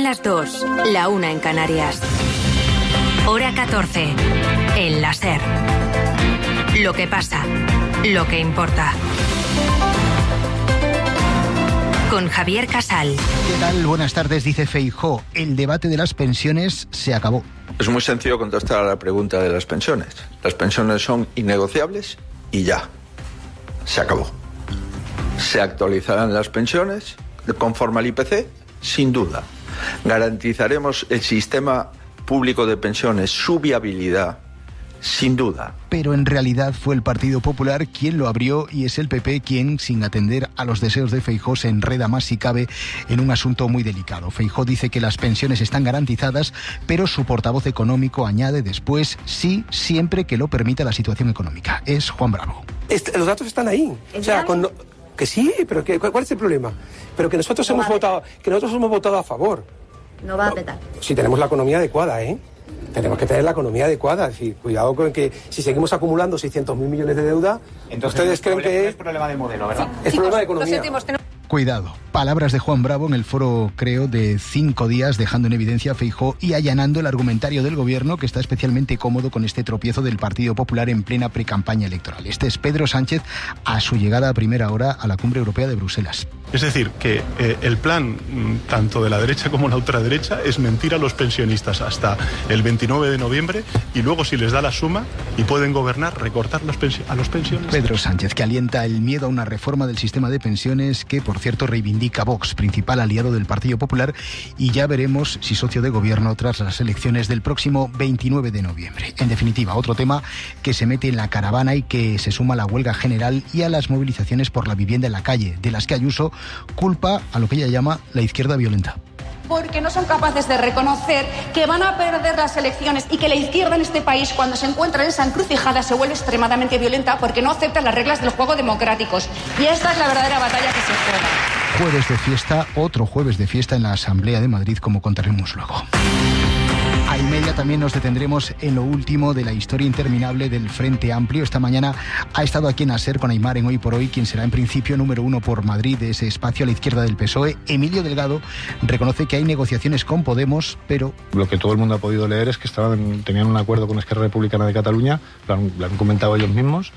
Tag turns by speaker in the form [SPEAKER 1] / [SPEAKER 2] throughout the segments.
[SPEAKER 1] las 2, la 1 en Canarias. Hora 14, en la SER. Lo que pasa, lo que importa. Con Javier Casal.
[SPEAKER 2] ¿Qué tal? Buenas tardes, dice Feijóo. El debate de las pensiones se acabó.
[SPEAKER 3] Es muy sencillo contestar a la pregunta de las pensiones. Las pensiones son innegociables y ya. Se acabó. ¿Se actualizarán las pensiones conforme al IPC? Sin duda. ¿Garantizaremos el sistema público de pensiones, su viabilidad? Sin duda.
[SPEAKER 2] Pero en realidad fue el Partido Popular quien lo abrió y es el PP quien, sin atender a los deseos de Feijóo, se enreda más si cabe en un asunto muy delicado. Feijóo dice que las pensiones están garantizadas, pero su portavoz económico añade después sí, siempre que lo permita la situación económica. Es Juan Bravo.
[SPEAKER 4] Los datos están ahí. O sea, que sí, pero ¿cuál es el problema? Pero que nosotros hemos votado a favor.
[SPEAKER 5] No va a petar.
[SPEAKER 4] Si tenemos la economía adecuada, Tenemos que tener la economía adecuada. Es decir, cuidado con que si seguimos acumulando 600.000 millones de deuda,
[SPEAKER 6] entonces
[SPEAKER 4] ustedes creen que
[SPEAKER 6] es problema de modelo, ¿verdad?
[SPEAKER 4] Es problema de economía.
[SPEAKER 2] Cuidado. Palabras de Juan Bravo en el foro, creo, de 5 días, dejando en evidencia a Feijóo y allanando el argumentario del gobierno, que está especialmente cómodo con este tropiezo del Partido Popular en plena precampaña electoral. Este es Pedro Sánchez a su llegada a primera hora a la Cumbre Europea de Bruselas.
[SPEAKER 7] Es decir, que el plan, tanto de la derecha como la ultraderecha, es mentir a los pensionistas hasta el 29 de noviembre y luego, si les da la suma y pueden gobernar, recortar a los pensionistas.
[SPEAKER 2] Pedro Sánchez, que alienta el miedo a una reforma del sistema de pensiones que, por cierto, reivindica Vox, principal aliado del Partido Popular, y ya veremos si socio de gobierno tras las elecciones del próximo 29 de noviembre. En definitiva, otro tema que se mete en la caravana y que se suma a la huelga general y a las movilizaciones por la vivienda en la calle, de las que Ayuso culpa a lo que ella llama la izquierda violenta.
[SPEAKER 8] Porque no son capaces de reconocer que van a perder las elecciones y que la izquierda en este país, cuando se encuentra en esa encrucijada, se vuelve extremadamente violenta porque no acepta las reglas del juego democráticos. Y esta es la verdadera batalla que se juega.
[SPEAKER 2] Jueves de fiesta, otro jueves de fiesta en la Asamblea de Madrid, como contaremos luego. A 1:30 también nos detendremos en lo último de la historia interminable del Frente Amplio. Esta mañana ha estado aquí en la SER con Aimar en Hoy por Hoy, quien será en principio número 1 por Madrid de ese espacio a la izquierda del PSOE. Emilio Delgado reconoce que hay negociaciones con Podemos, pero...
[SPEAKER 9] Lo que todo el mundo ha podido leer es que tenían un acuerdo con Esquerra Republicana de Cataluña, lo han comentado ellos mismos,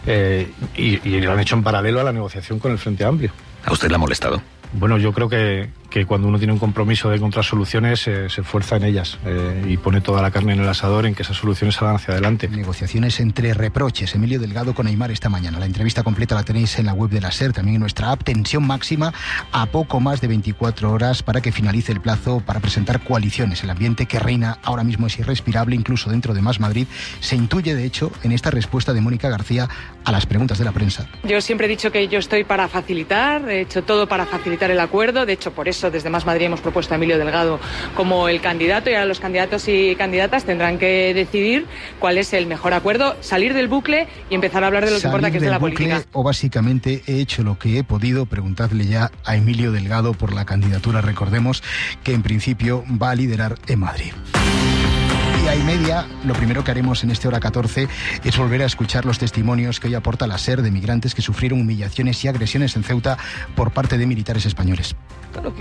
[SPEAKER 9] y lo han hecho en paralelo a la negociación con el Frente Amplio.
[SPEAKER 10] ¿A usted le ha molestado?
[SPEAKER 9] Bueno, yo creo que cuando uno tiene un compromiso de encontrar soluciones, se esfuerza en ellas y pone toda la carne en el asador en que esas soluciones salgan hacia adelante.
[SPEAKER 2] Negociaciones entre reproches. Emilio Delgado con Aimar esta mañana. La entrevista completa la tenéis en la web de la SER, también en nuestra app. Tensión máxima a poco más de 24 horas para que finalice el plazo para presentar coaliciones. El ambiente que reina ahora mismo es irrespirable, incluso dentro de Más Madrid. Se intuye, de hecho, en esta respuesta de Mónica García a las preguntas de la prensa.
[SPEAKER 11] Yo siempre he dicho que yo estoy para facilitar, he hecho todo para facilitar el acuerdo. De hecho, por eso desde Más Madrid hemos propuesto a Emilio Delgado como el candidato, y ahora los candidatos y candidatas tendrán que decidir cuál es el mejor acuerdo, salir del bucle y empezar a hablar de lo que importa, que es de la política.
[SPEAKER 2] O básicamente he hecho lo que he podido. Preguntadle ya a Emilio Delgado por la candidatura. Recordemos que en principio va a liderar en Madrid. Y a 1:30, lo primero que haremos en este hora 14 es volver a escuchar los testimonios que hoy aporta la SER de migrantes que sufrieron humillaciones y agresiones en Ceuta por parte de militares españoles. A uno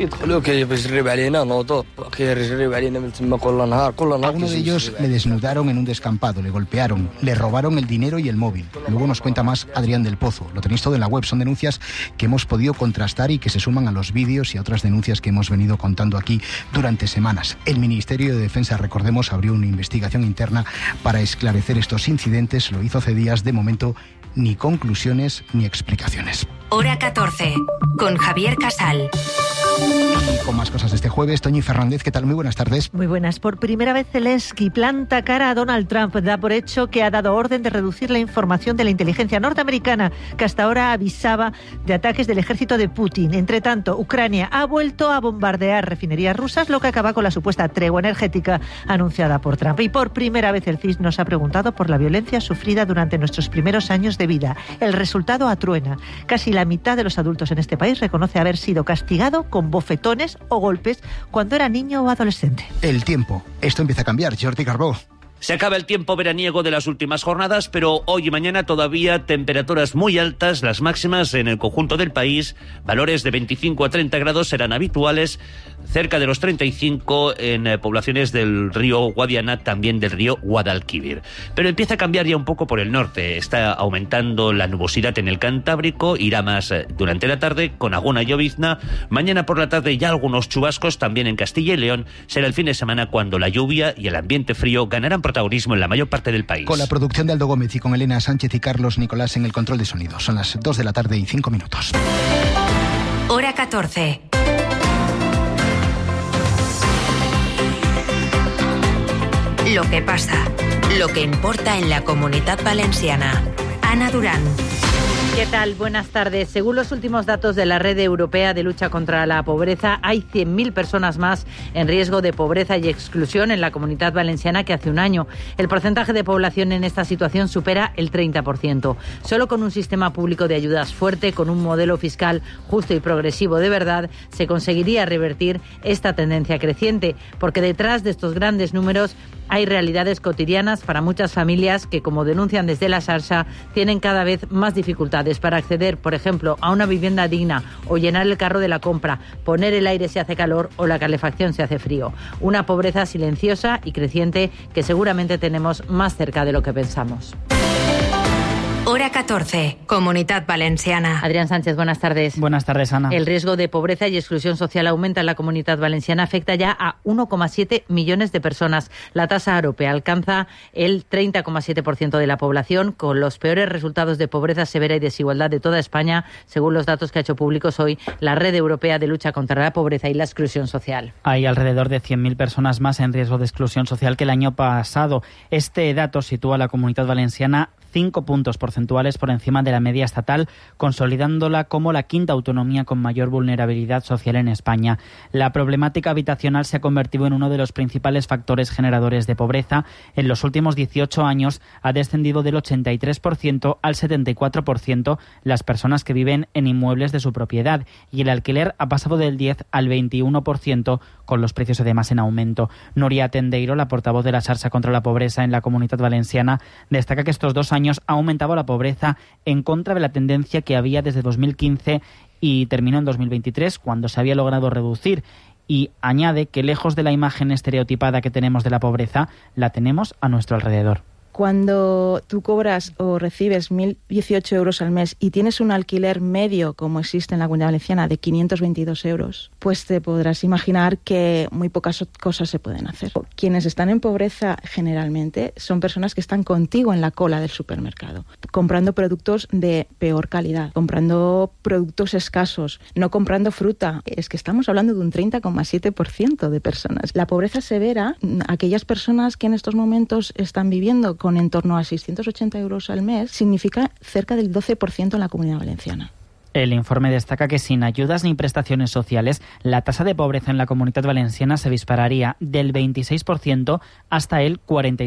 [SPEAKER 2] de ellos le desnudaron en un descampado, le golpearon, le robaron el dinero y el móvil. Luego nos cuenta más Adrián del Pozo. Lo tenéis todo en la web. Son denuncias que hemos podido contrastar y que se suman a los vídeos y a otras denuncias que hemos venido contando aquí durante semanas. El Ministerio de Defensa, recordemos, abrió una investigación interna para esclarecer estos incidentes. Lo hizo hace días. De momento, ni conclusiones ni explicaciones.
[SPEAKER 1] Hora 14, con Javier Casal.
[SPEAKER 2] Y con más cosas de este jueves, Toñi Fernández, ¿qué tal? Muy buenas tardes.
[SPEAKER 12] Muy buenas. Por primera vez Zelensky planta cara a Donald Trump. Da por hecho que ha dado orden de reducir la información de la inteligencia norteamericana, que hasta ahora avisaba de ataques del ejército de Putin. Entre tanto, Ucrania ha vuelto a bombardear refinerías rusas, lo que acaba con la supuesta tregua energética anunciada por Trump. Y por primera vez el CIS nos ha preguntado por la violencia sufrida durante nuestros primeros años de vida. El resultado atruena. Casi la mitad de los adultos en este país reconoce haber sido castigado con bofetones o golpes cuando era niño o adolescente.
[SPEAKER 2] El tiempo. Esto empieza a cambiar. Jordi Carbó.
[SPEAKER 5] Se acaba el tiempo veraniego de las últimas jornadas, pero hoy y mañana todavía temperaturas muy altas, las máximas en el conjunto del país, valores de 25 a 30 grados serán habituales, cerca de los 35 en poblaciones del río Guadiana, también del río Guadalquivir. Pero empieza a cambiar ya un poco por el norte, está aumentando la nubosidad en el Cantábrico, irá más durante la tarde con alguna llovizna, mañana por la tarde ya algunos chubascos también en Castilla y León, será el fin de semana cuando la lluvia y el ambiente frío ganarán protagonismo en la mayor parte del país.
[SPEAKER 2] Con la producción de Aldo Gómez y con Elena Sánchez y Carlos Nicolás en el control de sonido. Son las 2 de la tarde y 5 minutos.
[SPEAKER 1] Hora 14. Lo que pasa, lo que importa en la Comunitat Valenciana. Ana Durán.
[SPEAKER 12] ¿Qué tal? Buenas tardes. Según los últimos datos de la Red Europea de Lucha contra la Pobreza, hay 100.000 personas más en riesgo de pobreza y exclusión en la Comunitat Valenciana que hace un año. El porcentaje de población en esta situación supera el 30%. Solo con un sistema público de ayudas fuerte, con un modelo fiscal justo y progresivo de verdad, se conseguiría revertir esta tendencia creciente, porque detrás de estos grandes números hay realidades cotidianas para muchas familias que, como denuncian desde la Xarxa, tienen cada vez más dificultades para acceder, por ejemplo, a una vivienda digna o llenar el carro de la compra, poner el aire si hace calor o la calefacción si hace frío. Una pobreza silenciosa y creciente que seguramente tenemos más cerca de lo que pensamos.
[SPEAKER 1] Hora 14, Comunitat Valenciana.
[SPEAKER 12] Adrián Sánchez, buenas tardes.
[SPEAKER 6] Buenas tardes, Ana.
[SPEAKER 12] El riesgo de pobreza y exclusión social aumenta en la Comunitat Valenciana, afecta ya a 1,7 millones de personas. La tasa AROPE alcanza el 30,7% de la población, con los peores resultados de pobreza severa y desigualdad de toda España, según los datos que ha hecho públicos hoy la Red Europea de Lucha contra la Pobreza y la Exclusión Social.
[SPEAKER 6] Hay alrededor de 100.000 personas más en riesgo de exclusión social que el año pasado. Este dato sitúa a la Comunitat Valenciana 5 puntos porcentuales por encima de la media estatal, consolidándola como la quinta autonomía con mayor vulnerabilidad social en España. La problemática habitacional se ha convertido en uno de los principales factores generadores de pobreza. En los últimos 18 años ha descendido del 83% al 74% las personas que viven en inmuebles de su propiedad, y el alquiler ha pasado del 10 al 21%, con los precios además en aumento. Nuria Tendeiro, la portavoz de la Xarxa contra la Pobreza en la Comunitat Valenciana, destaca que estos 2 años ha aumentado la pobreza en contra de la tendencia que había desde 2015 y terminó en 2023, cuando se había logrado reducir. Y añade que lejos de la imagen estereotipada que tenemos de la pobreza, la tenemos a nuestro alrededor.
[SPEAKER 10] Cuando tú cobras o recibes 1.018 euros al mes y tienes un alquiler medio, como existe en la Comunidad Valenciana, de 522 euros, pues te podrás imaginar que muy pocas cosas se pueden hacer. Quienes están en pobreza generalmente son personas que están contigo en la cola del supermercado, comprando productos de peor calidad, comprando productos escasos, no comprando fruta. Es que estamos hablando de un 30,7% de personas. La pobreza severa, aquellas personas que en estos momentos están viviendo con en torno a 680 euros al mes, significa cerca del 12% en la Comunidad Valenciana.
[SPEAKER 6] El informe destaca que sin ayudas ni prestaciones sociales, la tasa de pobreza en la Comunitat Valenciana se dispararía del 26% hasta el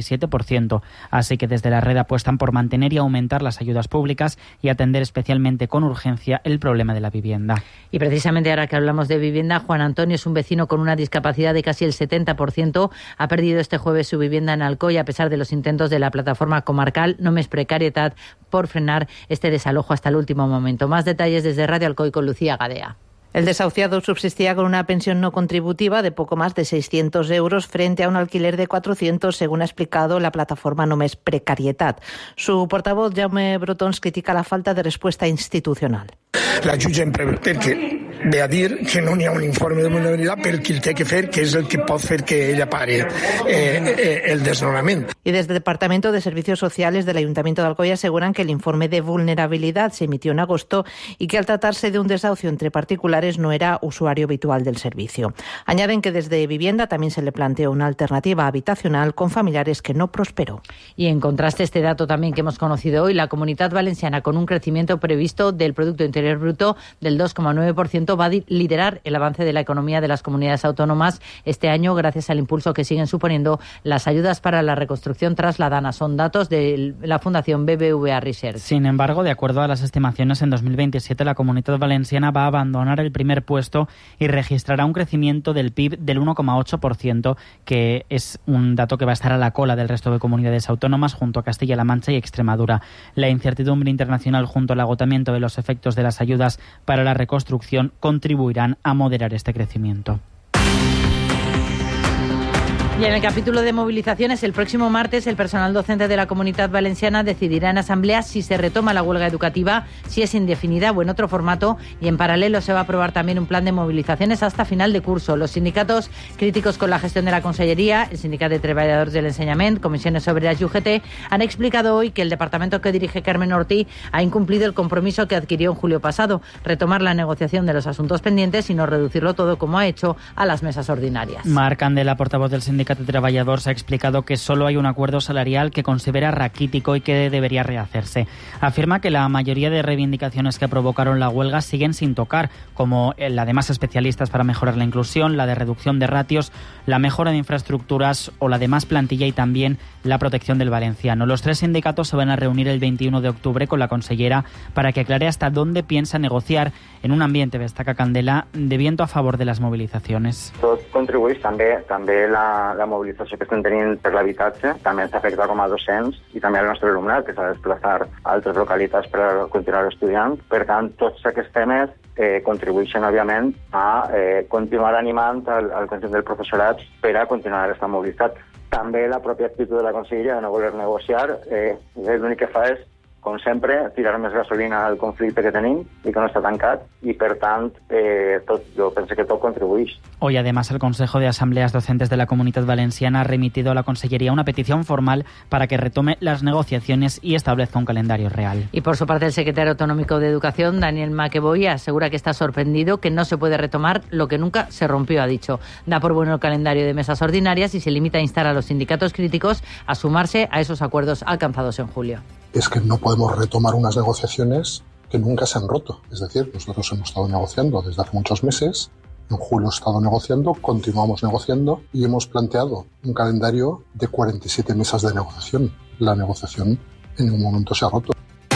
[SPEAKER 6] 47%. Así que desde la red apuestan por mantener y aumentar las ayudas públicas y atender especialmente con urgencia el problema de la vivienda.
[SPEAKER 12] Y precisamente ahora que hablamos de vivienda, Juan Antonio es un vecino con una discapacidad de casi el 70%. Ha perdido este jueves su vivienda en Alcoy a pesar de los intentos de la plataforma comarcal Només Precaritat por frenar este desalojo hasta el último momento. Más detalles desde Radio Alcoy con Lucía Gadea.
[SPEAKER 13] El desahuciado subsistía con una pensión no contributiva de poco más de 600 euros frente a un alquiler de 400, según ha explicado la plataforma Només Precaritat. Su portavoz, Jaume Brotons, critica la falta de respuesta institucional.
[SPEAKER 14] La jutge en preveu perquè ve a dir que no hi ha un informe de vulnerabilitat perquè el que ha que fer, que és el que pot fer que ella pare el desnonament.
[SPEAKER 13] Y desde el Departamento de Servicios Sociales del Ayuntamiento de Alcoy aseguran que el informe de vulnerabilidad se emitió en agosto y que al tratarse de un desahucio entre particulares no era usuario habitual del servicio. Añaden que desde Vivienda también se le planteó una alternativa habitacional con familiares que no prosperó.
[SPEAKER 12] Y en contraste este dato también que hemos conocido hoy, la Comunitat Valenciana con un crecimiento previsto del Producto Interior Bruto del 2,9%
[SPEAKER 13] Ayuntamiento va a liderar el avance de la economía de las comunidades autónomas este año gracias al impulso que siguen suponiendo las ayudas para la reconstrucción trasladana. Son datos de la Fundación BBVA Research.
[SPEAKER 6] Sin embargo, de acuerdo a las estimaciones, en 2027 la Comunidad Valenciana va a abandonar el primer puesto y registrará un crecimiento del PIB del 1,8%, que es un dato que va a estar a la cola del resto de comunidades autónomas junto a Castilla-La Mancha y Extremadura. La incertidumbre internacional junto al agotamiento de los efectos de las ayudas para la reconstrucción contribuirán a moderar este crecimiento.
[SPEAKER 13] Y en el capítulo de movilizaciones, el próximo martes el personal docente de la Comunidad Valenciana decidirá en asamblea si se retoma la huelga educativa, si es indefinida o en otro formato, y en paralelo se va a aprobar también un plan de movilizaciones hasta final de curso. Los sindicatos críticos con la gestión de la Consellería, el Sindicat de Treballadors del Ensenyament, Comisiones Obreras y UGT, han explicado hoy que el departamento que dirige Carmen Ortí ha incumplido el compromiso que adquirió en julio pasado, retomar la negociación de los asuntos pendientes y no reducirlo todo como ha hecho a las mesas ordinarias.
[SPEAKER 6] Marc Candela, portavoz del Sindicato de Treballadors, ha explicado que solo hay un acuerdo salarial que considera raquítico y que debería rehacerse. Afirma que la mayoría de reivindicaciones que provocaron la huelga siguen sin tocar, como la de más especialistas para mejorar la inclusión, la de reducción de ratios, la mejora de infraestructuras o la de más plantilla y también la protección del valenciano. Los tres sindicatos se van a reunir el 21 de octubre con la consellera para que aclare hasta dónde piensa negociar en un ambiente, destaca Candela, de viento a favor de les mobilitzacions.
[SPEAKER 15] Tot contribueix també la mobilització que estem tenint per l'habitatge, també ens afecta com a docents i també al nostre alumnat, que s'ha de desplaçar a altres localitats per a continuar estudiant. Per tant, tots aquests temes contribueixen, òbviament, a continuar animant al conjunt del professorat per a continuar estant mobilitzat. També la pròpia actitud de la conselleria de no voler negociar, l'únic que fa és, com sempre, tirar més gasolina al conflicte que tenim y que no está tancat, y per tant, yo pensé que todo contribuís.
[SPEAKER 6] Hoy, además, el Consejo de Asambleas Docentes de la Comunidad Valenciana ha remitido a la Consellería una petición formal para que retome las negociaciones y establezca un calendario real.
[SPEAKER 13] Y por su parte, el secretario autonómico de Educación, Daniel McEvoy, asegura que está sorprendido, que no se puede retomar lo que nunca se rompió, ha dicho. Da por bueno el calendario de mesas ordinarias y se limita a instar a los sindicatos críticos a sumarse a esos acuerdos alcanzados en julio.
[SPEAKER 16] Es que no podemos retomar unas negociaciones que nunca se han roto. Es decir, nosotros hemos estado negociando desde hace muchos meses, en julio hemos estado negociando, continuamos negociando y hemos planteado un calendario de 47 mesas de negociación. La negociación en ningún momento se ha roto.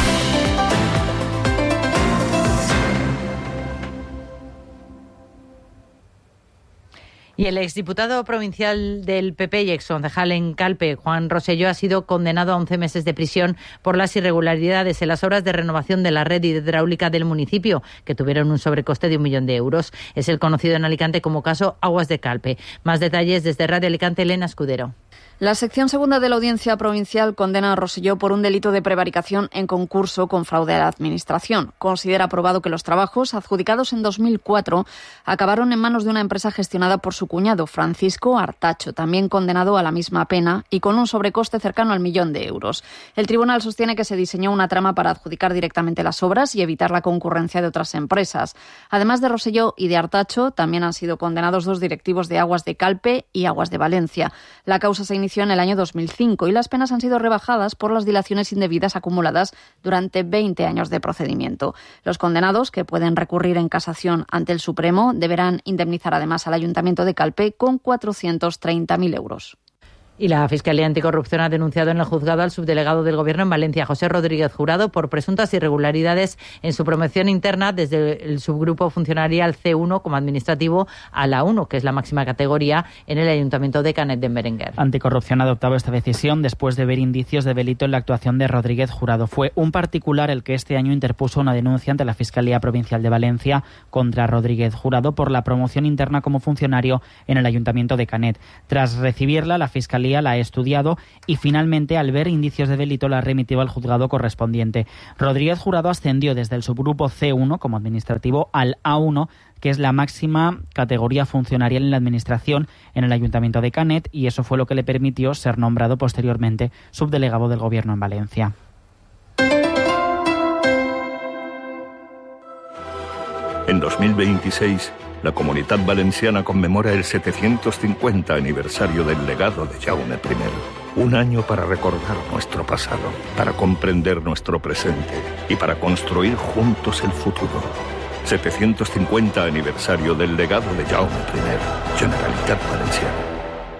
[SPEAKER 13] Y el exdiputado provincial del PP y exconcejal en Calpe, Juan Rosselló, ha sido condenado a 11 meses de prisión por las irregularidades en las obras de renovación de la red hidráulica del municipio, que tuvieron un sobrecoste de 1 millón de euros. Es el conocido en Alicante como caso Aguas de Calpe. Más detalles desde Radio Alicante, Elena Escudero.
[SPEAKER 17] La sección segunda de la Audiencia Provincial condena a Rosselló por un delito de prevaricación en concurso con fraude a la Administración. Considera probado que los trabajos, adjudicados en 2004, acabaron en manos de una empresa gestionada por su cuñado, Francisco Artacho, también condenado a la misma pena y con un sobrecoste cercano al 1 millón de euros. El tribunal sostiene que se diseñó una trama para adjudicar directamente las obras y evitar la concurrencia de otras empresas. Además de Rosselló y de Artacho, también han sido condenados 2 directivos de Aguas de Calpe y Aguas de Valencia. La causa se inició en el año 2005 y las penas han sido rebajadas por las dilaciones indebidas acumuladas durante 20 años de procedimiento. Los condenados, que pueden recurrir en casación ante el Supremo, deberán indemnizar además al Ayuntamiento de Calpe con 430.000 euros.
[SPEAKER 13] Y la Fiscalía Anticorrupción ha denunciado en el juzgado al subdelegado del Gobierno en Valencia, José Rodríguez Jurado, por presuntas irregularidades en su promoción interna desde el subgrupo funcionarial C1 como administrativo a la 1, que es la máxima categoría en el Ayuntamiento de Canet d'en Berenguer.
[SPEAKER 6] Anticorrupción ha adoptado esta decisión después de ver indicios de delito en la actuación de Rodríguez Jurado. Fue un particular el que este año interpuso una denuncia ante la Fiscalía Provincial de Valencia contra Rodríguez Jurado por la promoción interna como funcionario en el Ayuntamiento de Canet. Tras recibirla, la Fiscalía la ha estudiado y finalmente, al ver indicios de delito, la remitió al juzgado correspondiente. Rodríguez Jurado ascendió desde el subgrupo C1 como administrativo al A1, que es la máxima categoría funcionarial en la administración en el Ayuntamiento de Canet, y eso fue lo que le permitió ser nombrado posteriormente subdelegado del Gobierno en Valencia.
[SPEAKER 18] En 2026, la Comunitat Valenciana conmemora el 750 aniversario del legado de Jaume I. Un año para recordar nuestro pasado, para comprender nuestro presente y para construir juntos el futuro. 750 aniversario del legado de Jaume I, Generalitat Valenciana.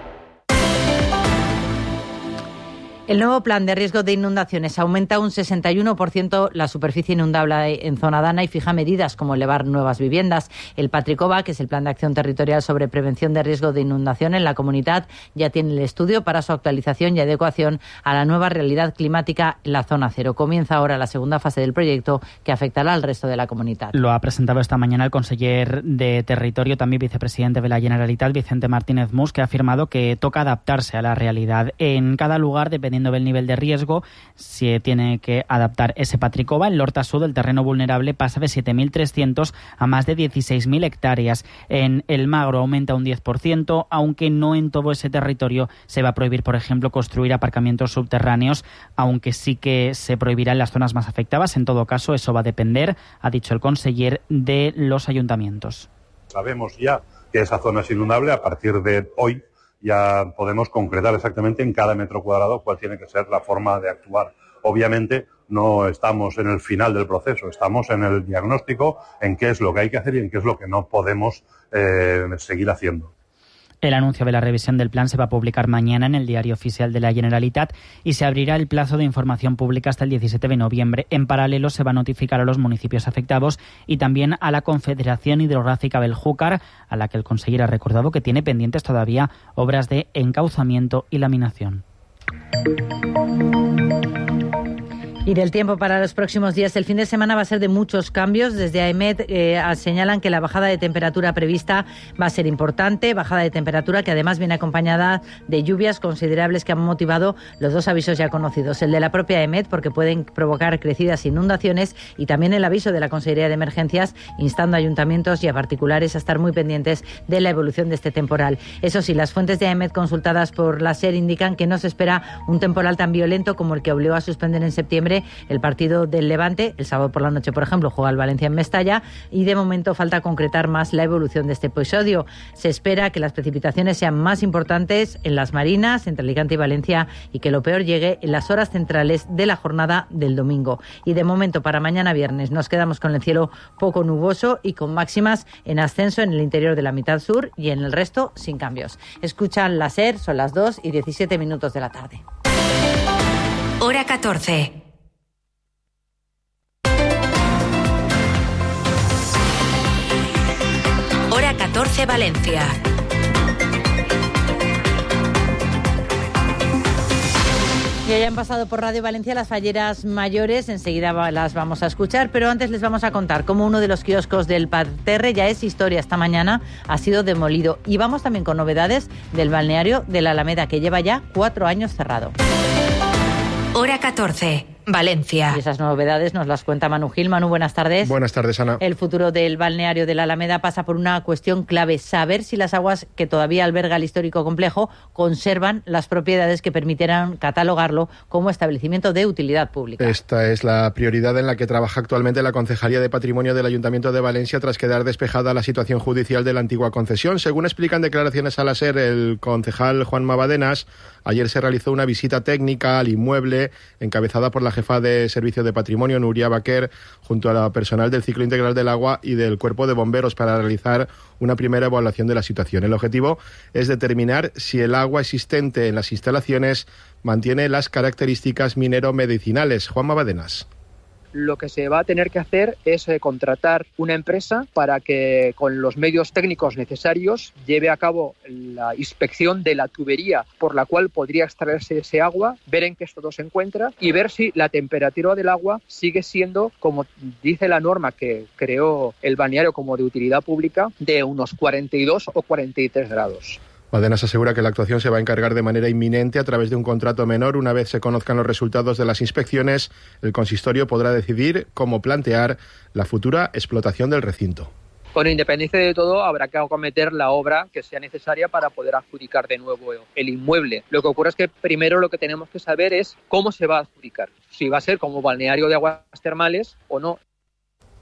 [SPEAKER 13] El nuevo plan de riesgo de inundaciones aumenta un 61% la superficie inundable en zona Dana y fija medidas como elevar nuevas viviendas. El Patricova, que es el Plan de Acción Territorial sobre Prevención de Riesgo de Inundación en la comunidad, ya tiene el estudio para su actualización y adecuación a la nueva realidad climática en la zona cero. Comienza ahora la segunda fase del proyecto que afectará al resto de la comunidad.
[SPEAKER 6] Lo ha presentado esta mañana el conseller de Territorio, también vicepresidente de la Generalitat, Vicente Martínez Mus, que ha afirmado que toca adaptarse a la realidad. En cada lugar, dependiendo del nivel de riesgo, se tiene que adaptar ese Patricova. En L'Horta Sud, el terreno vulnerable pasa de 7.300 a más de 16.000 hectáreas. En el Magro aumenta un 10%, aunque no en todo ese territorio se va a prohibir, por ejemplo, construir aparcamientos subterráneos, aunque sí que se prohibirá en las zonas más afectadas. En todo caso, eso va a depender, ha dicho el conseller, de los ayuntamientos.
[SPEAKER 19] Sabemos ya que esa zona es inundable. A partir de hoy ya podemos concretar exactamente en cada metro cuadrado cuál tiene que ser la forma de actuar. Obviamente no estamos en el final del proceso, estamos en el diagnóstico, en qué es lo que hay que hacer y en qué es lo que no podemos seguir haciendo.
[SPEAKER 6] El anuncio de la revisión del plan se va a publicar mañana en el Diario Oficial de la Generalitat y se abrirá el plazo de información pública hasta el 17 de noviembre. En paralelo, se va a notificar a los municipios afectados y también a la Confederación Hidrográfica Beljúcar, a la que el conseller ha recordado que tiene pendientes todavía obras de encauzamiento y laminación.
[SPEAKER 13] Y del tiempo para los próximos días. El fin de semana va a ser de muchos cambios. Desde AEMET señalan que la bajada de temperatura prevista va a ser importante. Bajada de temperatura que además viene acompañada de lluvias considerables que han motivado los dos avisos ya conocidos. El de la propia AEMET, porque pueden provocar crecidas inundaciones, y también el aviso de la Consejería de Emergencias, instando a ayuntamientos y a particulares a estar muy pendientes de la evolución de este temporal. Eso sí, las fuentes de AEMET consultadas por la SER indican que no se espera un temporal tan violento como el que obligó a suspender en septiembre el partido del Levante. El sábado por la noche, por ejemplo, juega el Valencia en Mestalla y de momento falta concretar más la evolución de este episodio. Se espera que las precipitaciones sean más importantes en las Marinas, entre Alicante y Valencia, y que lo peor llegue en las horas centrales de la jornada del domingo. Y de momento para mañana viernes nos quedamos con el cielo poco nuboso y con máximas en ascenso en el interior de la mitad sur y en el resto sin cambios. Escuchan la SER, son las 2:17 de la tarde.
[SPEAKER 1] Hora 14. Hora 14 Valencia.
[SPEAKER 13] Ya hayan pasado por Radio Valencia las falleras mayores, enseguida las vamos a escuchar, pero antes les vamos a contar cómo uno de los kioscos del Parterre, ya es historia, esta mañana ha sido demolido. Y vamos también con novedades del balneario de la Alameda, que lleva ya 4 años cerrado.
[SPEAKER 1] Hora 14. Valencia.
[SPEAKER 13] Y esas novedades nos las cuenta Manu Gil. Manu, buenas tardes.
[SPEAKER 20] Buenas tardes, Ana.
[SPEAKER 13] El futuro del balneario de la Alameda pasa por una cuestión clave: saber si las aguas que todavía alberga el histórico complejo conservan las propiedades que permitieran catalogarlo como establecimiento de utilidad pública.
[SPEAKER 20] Esta es la prioridad en la que trabaja actualmente la Concejalía de Patrimonio del Ayuntamiento de Valencia tras quedar despejada la situación judicial de la antigua concesión. Según explican declaraciones a la SER el concejal Juanma Badenas, ayer se realizó una visita técnica al inmueble encabezada por la jefa de Servicio de Patrimonio, Nuria Baquer, junto a la personal del Ciclo Integral del Agua y del Cuerpo de Bomberos para realizar una primera evaluación de la situación. El objetivo es determinar si el agua existente en las instalaciones mantiene las características minero-medicinales. Juanma Badenas.
[SPEAKER 21] Lo que se va a tener que hacer es contratar una empresa para que con los medios técnicos necesarios lleve a cabo la inspección de la tubería por la cual podría extraerse ese agua, ver en qué estado se encuentra y ver si la temperatura del agua sigue siendo, como dice la norma que creó el balneario como de utilidad pública, de unos 42 o 43 grados.
[SPEAKER 20] Badenas asegura que la actuación se va a encargar de manera inminente a través de un contrato menor. Una vez se conozcan los resultados de las inspecciones, el consistorio podrá decidir cómo plantear la futura explotación del recinto.
[SPEAKER 21] Con independencia de todo, habrá que acometer la obra que sea necesaria para poder adjudicar de nuevo el inmueble. Lo que ocurre es que primero lo que tenemos que saber es cómo se va a adjudicar. Si va a ser como balneario de aguas termales o no.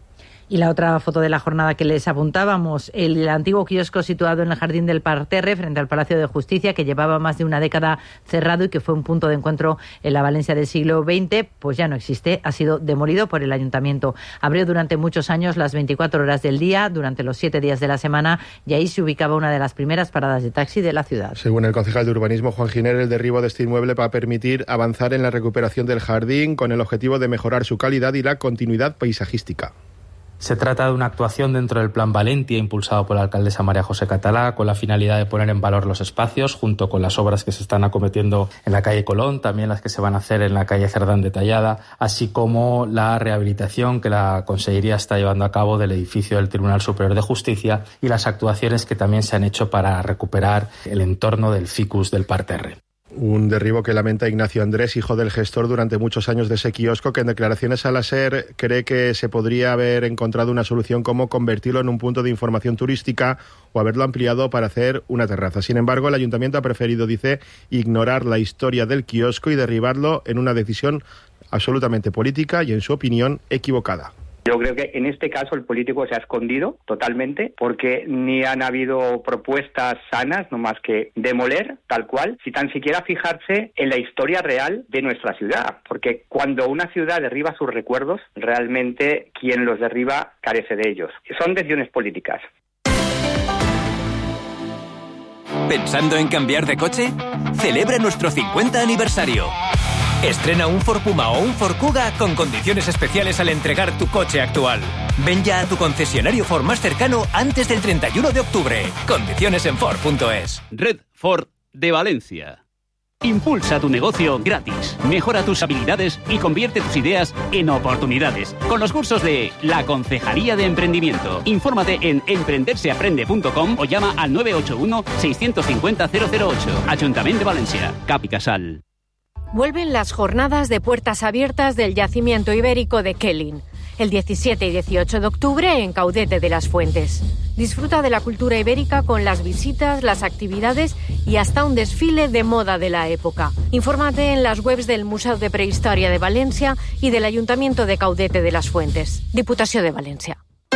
[SPEAKER 13] Y la otra foto de la jornada que les apuntábamos, el antiguo kiosco situado en el jardín del Parterre, frente al Palacio de Justicia, que llevaba más de una década cerrado y que fue un punto de encuentro en la Valencia del siglo XX, pues ya no existe, ha sido demolido por el ayuntamiento. Abrió durante muchos años las 24 horas del día, durante los 7 días de la semana, y ahí se ubicaba una de las primeras paradas de taxi de la ciudad.
[SPEAKER 20] Según el concejal de urbanismo, Juan Giner, el derribo de este inmueble va a permitir avanzar en la recuperación del jardín con el objetivo de mejorar su calidad y la continuidad paisajística.
[SPEAKER 3] Se trata de una actuación dentro del Plan Valentia impulsado por la alcaldesa María José Catalá, con la finalidad de poner en valor los espacios junto con las obras que se están acometiendo en la calle Colón, también las que se van a hacer en la calle Cerdán de Tallada, así como la rehabilitación que la Consellería está llevando a cabo del edificio del Tribunal Superior de Justicia y las actuaciones que también se han hecho para recuperar el entorno del ficus del Parterre.
[SPEAKER 20] Un derribo que lamenta Ignacio Andrés, hijo del gestor durante muchos años de ese kiosco, que en declaraciones a la SER cree que se podría haber encontrado una solución como convertirlo en un punto de información turística o haberlo ampliado para hacer una terraza. Sin embargo, el ayuntamiento ha preferido, dice, ignorar la historia del kiosco y derribarlo en una decisión absolutamente política y, en su opinión, equivocada.
[SPEAKER 22] Yo creo que en este caso el político se ha escondido totalmente porque ni han habido propuestas sanas, no más que demoler tal cual, si tan siquiera fijarse en la historia real de nuestra ciudad. Porque cuando una ciudad derriba sus recuerdos, realmente quien los derriba carece de ellos. Son decisiones políticas.
[SPEAKER 23] ¿Pensando en cambiar de coche? Celebra nuestro 50 aniversario. Estrena un Ford Puma o un Ford Kuga con condiciones especiales al entregar tu coche actual. Ven ya a tu concesionario Ford más cercano antes del 31 de octubre. Condiciones en Ford.es.
[SPEAKER 24] Red Ford de Valencia. Impulsa tu negocio gratis, mejora tus habilidades y convierte tus ideas en oportunidades con los cursos de la Concejalía de Emprendimiento. Infórmate en emprenderseaprende.com o llama al 981 650 008. Ayuntamiento de Valencia, Cap y Casal.
[SPEAKER 25] Vuelven las jornadas de puertas abiertas del Yacimiento Ibérico de Kelling, el 17 y 18 de octubre en Caudete de las Fuentes. Disfruta de la cultura ibérica con las visitas, las actividades y hasta un desfile de moda de la época. Infórmate en las webs del Museo de Prehistoria de Valencia y del Ayuntamiento de Caudete de las Fuentes, Diputación de Valencia.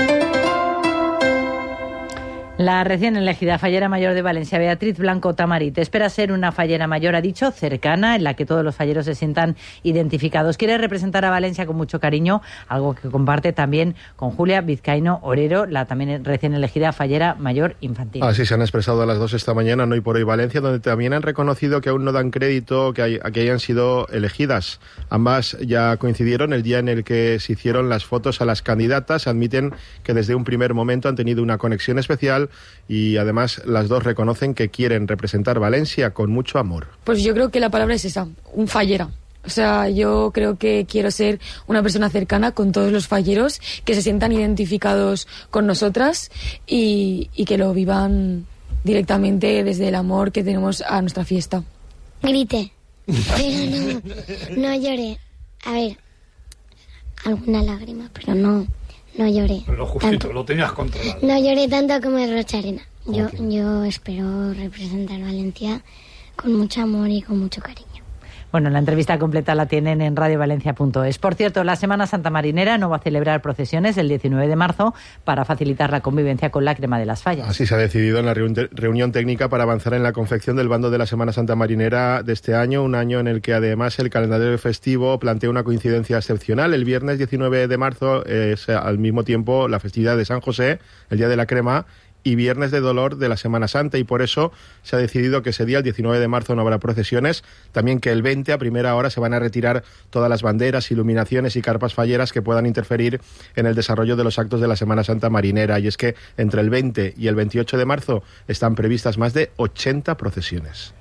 [SPEAKER 13] La recién elegida fallera mayor de Valencia, Beatriz Blanco Tamarit, espera ser una fallera mayor, ha dicho, cercana, en la que todos los falleros se sientan identificados. Quiere representar a Valencia con mucho cariño, algo que comparte también con Julia Vizcaíno Orero, la también recién elegida fallera mayor infantil.
[SPEAKER 20] Así se han expresado las dos esta mañana, no y por hoy Valencia, donde también han reconocido que aún no dan crédito a que hayan sido elegidas. Ambas ya coincidieron el día en el que se hicieron las fotos a las candidatas. Admiten que desde un primer momento han tenido una conexión especial y además las dos reconocen que quieren representar Valencia con mucho amor.
[SPEAKER 26] Pues yo creo que la palabra es esa, un fallera. O sea, yo creo que quiero ser una persona cercana con todos los falleros, que se sientan identificados con nosotras y que lo vivan directamente desde el amor que tenemos a nuestra fiesta.
[SPEAKER 27] Grité, pero no lloré. A ver, alguna lágrima, pero no lloré.
[SPEAKER 28] Lo justito,
[SPEAKER 27] tanto.
[SPEAKER 28] Lo tenías controlado.
[SPEAKER 27] No lloré tanto como el Rocharena. Yo espero representar Valencia con mucho amor y con mucho cariño.
[SPEAKER 13] Bueno, la entrevista completa la tienen en radiovalencia.es. Por cierto, la Semana Santa Marinera no va a celebrar procesiones el 19 de marzo para facilitar la convivencia con la Crema de las Fallas.
[SPEAKER 20] Así se ha decidido en la reunión técnica para avanzar en la confección del bando de la Semana Santa Marinera de este año, un año en el que además el calendario festivo plantea una coincidencia excepcional. El viernes 19 de marzo es al mismo tiempo la festividad de San José, el Día de la Crema, y Viernes de Dolor de la Semana Santa, y por eso se ha decidido que ese día, el 19 de marzo, no habrá procesiones, también que el 20 a primera hora se van a retirar todas las banderas, iluminaciones y carpas falleras que puedan interferir en el desarrollo de los actos de la Semana Santa Marinera, y es que entre el 20 y el 28 de marzo están previstas más de 80 procesiones.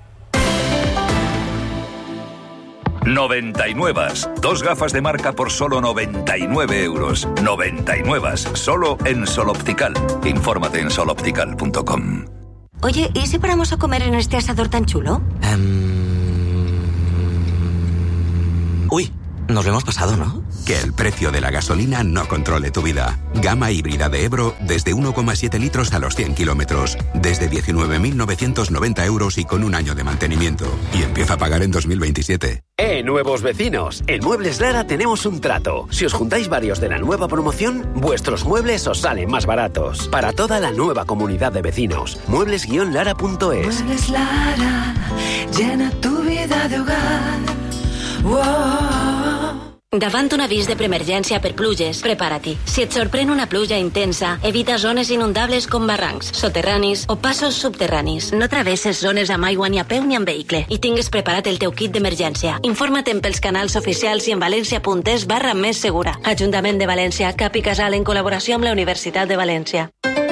[SPEAKER 18] 99. Dos gafas de marca por solo 99 euros. 99. Solo en Sol Optical. Infórmate en soloptical.com.
[SPEAKER 1] Oye, ¿y si paramos a comer en este asador tan chulo?
[SPEAKER 29] Uy,
[SPEAKER 2] Nos lo hemos pasado, ¿no?
[SPEAKER 4] Que el precio de la gasolina no controle tu vida. Gama híbrida de Ebro desde 1,7 litros a los 100 kilómetros. Desde 19.990 euros y con un año de mantenimiento. Y empieza a pagar en 2027.
[SPEAKER 5] Nuevos vecinos. En Muebles Lara tenemos un trato. Si os juntáis varios de la nueva promoción, vuestros muebles os salen más baratos. Para toda la nueva comunidad de vecinos. Muebles-lara.es.
[SPEAKER 7] Muebles Lara, llena tu vida de hogar. Wow.
[SPEAKER 8] Davant un avís de preemergència per pluges, prepara-t'hi. Si et sorprèn una pluja intensa, evita zones inundables com barrancs, soterranis o passos subterranis. No travesses zones amb aigua ni a peu ni amb vehicle i tingues preparat el teu kit d'emergència. Informa't pels canals oficials i en valencia.es/més segura. Ajuntament de València, Cap i Casal en col·laboració amb la Universitat de València.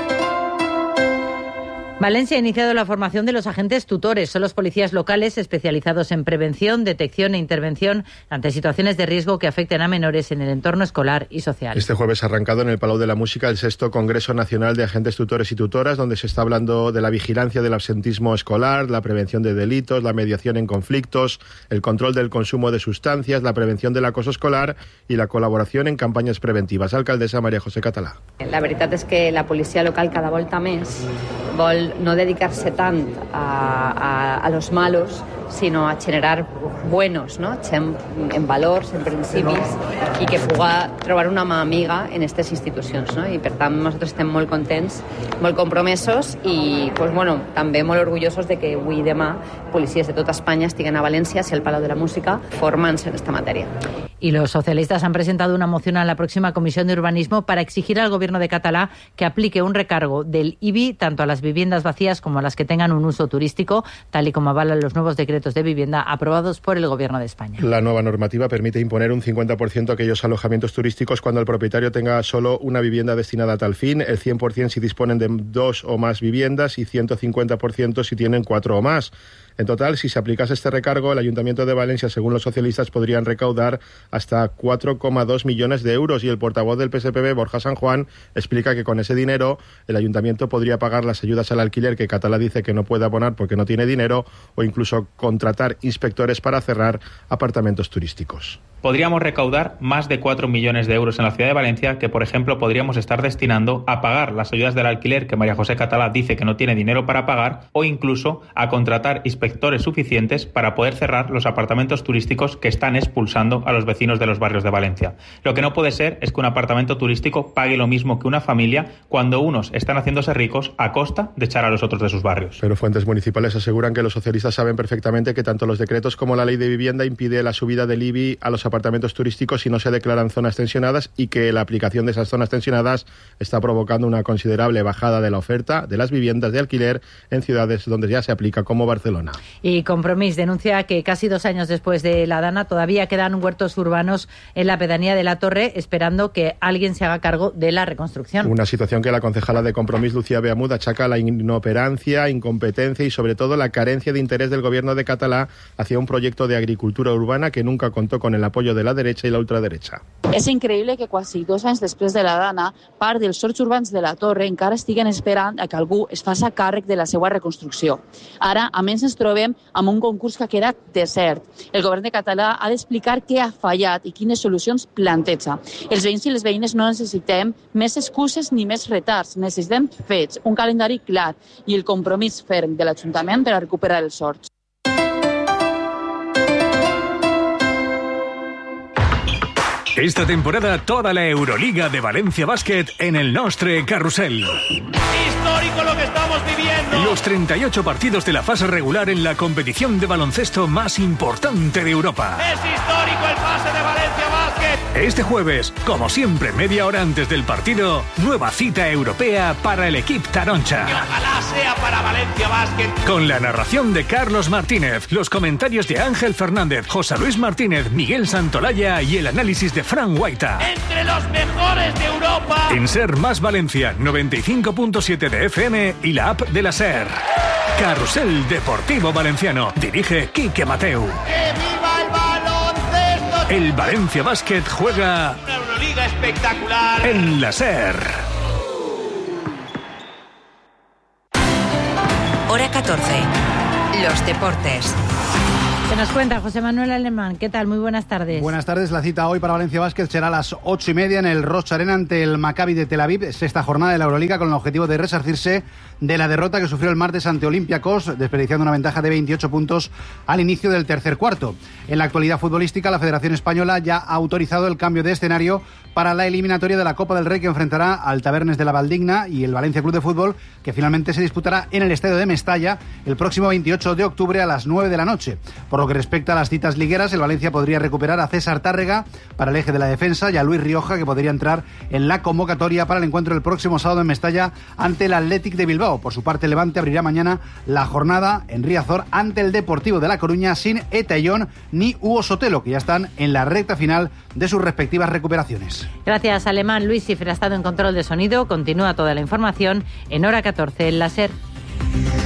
[SPEAKER 9] Valencia ha iniciado la formación de los agentes tutores. Son los policías locales especializados en prevención, detección e intervención ante situaciones de riesgo que afecten a menores en el entorno escolar y social.
[SPEAKER 20] Este jueves ha arrancado en el Palau de la Música el 6º Congreso Nacional de Agentes Tutores y Tutoras, donde se está hablando de la vigilancia del absentismo escolar, la prevención de delitos, la mediación en conflictos, el control del consumo de sustancias, la prevención del acoso escolar y la colaboración en campañas preventivas. Alcaldessa María José Català.
[SPEAKER 11] La veritat és que la policia local cada volta més vol no dedicar-se tant a los malos, sinó a generar buenos, no? Gent en valors, en principis, i que puga trobar una mà amiga en aquestes institucions, no? I per tant nosaltres estem molt contents, molt compromesos i pues, bueno, també molt orgullosos de que avui i demà policies de tota Espanya estiguen a València, hacia el Palau de la Música, formant-se en esta matèria.
[SPEAKER 9] Y los socialistas han presentado una moción a la próxima Comisión de Urbanismo para exigir al Gobierno de Catalá que aplique un recargo del IBI tanto a las viviendas vacías como a las que tengan un uso turístico, tal y como avalan los nuevos decretos de vivienda aprobados por el Gobierno de España.
[SPEAKER 20] La nueva normativa permite imponer un 50% a aquellos alojamientos turísticos cuando el propietario tenga solo una vivienda destinada a tal fin, el 100% si disponen de 2 o más viviendas y 150% si tienen 4 o más. En total, si se aplicase este recargo, el Ayuntamiento de Valencia, según los socialistas, podrían recaudar hasta 4,2 millones de euros y el portavoz del PSPB, Borja San Juan, explica que con ese dinero el Ayuntamiento podría pagar las ayudas al alquiler que Catalá dice que no puede abonar porque no tiene dinero o incluso contratar inspectores para cerrar apartamentos turísticos.
[SPEAKER 3] Podríamos recaudar más de 4 millones de euros en la ciudad de Valencia que, por ejemplo, podríamos estar destinando a pagar las ayudas del alquiler que María José Catalá dice que no tiene dinero para pagar o incluso a contratar inspectores suficientes para poder cerrar los apartamentos turísticos que están expulsando a los vecinos de los barrios de Valencia. Lo que no puede ser es que un apartamento turístico pague lo mismo que una familia cuando unos están haciéndose ricos a costa de echar a los otros de sus barrios.
[SPEAKER 20] Pero fuentes municipales aseguran que los socialistas saben perfectamente que tanto los decretos como la ley de vivienda impide la subida del IBI a los apartamentos turísticos si no se declaran zonas tensionadas y que la aplicación de esas zonas tensionadas está provocando una considerable bajada de la oferta de las viviendas de alquiler en ciudades donde ya se aplica, como Barcelona.
[SPEAKER 9] Y Compromís denuncia que casi 2 años después de la Dana todavía quedan huertos urbanos en la pedanía de la Torre esperando que alguien se haga cargo de la reconstrucción.
[SPEAKER 20] Una situación que la concejala de Compromís, Lucía Beamud, achaca a la inoperancia, incompetencia y sobre todo la carencia de interés del gobierno de Català hacia un proyecto de agricultura urbana que nunca contó con el apoyo de la derecha i la ultraderecha.
[SPEAKER 28] És increïble que quasi 2 anys després de la Dana, part dels sorts urbans de la Torre encara estiguen esperant a que algú es faci càrrec de la seva reconstrucció. Ara, a més, ens trobem amb un concurs que ha quedat desert. El govern de Català ha d'explicar què ha fallat i quines solucions planteja. Els veïns i les veïnes no necessitem més excuses ni més retards, necessitem fets, un calendari clar i el compromís ferm de l'Ajuntament per a recuperar els sorts.
[SPEAKER 23] Esta temporada toda la Euroliga de Valencia Basket en el Nostre Carrusel.
[SPEAKER 29] Histórico lo que estamos viviendo.
[SPEAKER 23] Los 38 partidos de la fase regular en la competición de baloncesto más importante de Europa.
[SPEAKER 29] Es histórico el pase de Valencia Basket.
[SPEAKER 23] Este jueves, como siempre, media hora antes del partido, nueva cita europea para el equipo Taroncha.
[SPEAKER 29] Y ojalá sea para Valencia Basket.
[SPEAKER 23] Con la narración de Carlos Martínez, los comentarios de Ángel Fernández, José Luis Martínez, Miguel Santolaya y el análisis de Fran Guaita.
[SPEAKER 29] Entre los mejores de Europa.
[SPEAKER 23] En Ser Más Valencia, 95.7 de FM y la app de la Ser. Carrusel Deportivo Valenciano. Dirige Quique Mateu.
[SPEAKER 29] ¡Que viva el baloncesto!
[SPEAKER 23] El Valencia Basket juega
[SPEAKER 29] una Euroliga espectacular
[SPEAKER 23] en la Ser.
[SPEAKER 1] Hora 14. Los deportes.
[SPEAKER 9] ¿Qué nos cuenta José Manuel Alemán? ¿Qué tal? Muy buenas tardes.
[SPEAKER 2] Buenas tardes. La cita hoy para Valencia Basket será a las 8:30 en el Rosh Arena ante el Maccabi de Tel Aviv. Sexta jornada de la Euroliga con el objetivo de resarcirse de la derrota que sufrió el martes ante Olympiacos, desperdiciando una ventaja de 28 puntos al inicio del tercer cuarto. En la actualidad futbolística, la Federación Española ya ha autorizado el cambio de escenario para la eliminatoria de la Copa del Rey que enfrentará al Tabernes de la Valdigna y el Valencia Club de Fútbol, que finalmente se disputará en el estadio de Mestalla el próximo 28 de octubre a las 9 de la noche. Por lo que respecta a las citas ligueras, el Valencia podría recuperar a César Tárrega para el eje de la defensa y a Luis Rioja, que podría entrar en la convocatoria para el encuentro del próximo sábado en Mestalla ante el Athletic de Bilbao. Por su parte, el Levante abrirá mañana la jornada en Riazor ante el Deportivo de La Coruña sin Etayón ni Hugo Sotelo, que ya están en la recta final de sus respectivas recuperaciones.
[SPEAKER 9] Gracias, Alemán. Luis Cifre ha estado en control de sonido. Continúa toda la información en hora 14 en la SER.